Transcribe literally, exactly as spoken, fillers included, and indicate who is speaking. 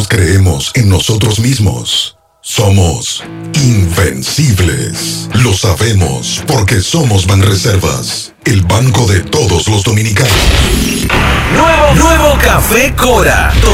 Speaker 1: Nosotros creemos en nosotros mismos. Somos invencibles. Lo sabemos porque somos Banreservas, el banco de todos los dominicanos.
Speaker 2: Nuevo, nuevo Café Cora.